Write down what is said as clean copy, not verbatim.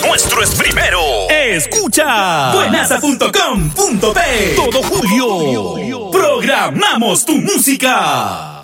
nuestro es primero. Escucha buenaza.com.p. Todo julio programamos tu música.